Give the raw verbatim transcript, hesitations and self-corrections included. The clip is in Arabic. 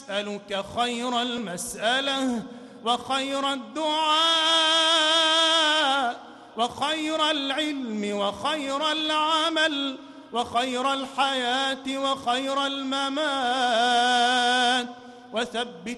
نسألك خير المسألة وخير الدعاء وخير العلم وخير العمل وخير الحياة وخير الممات، وثبت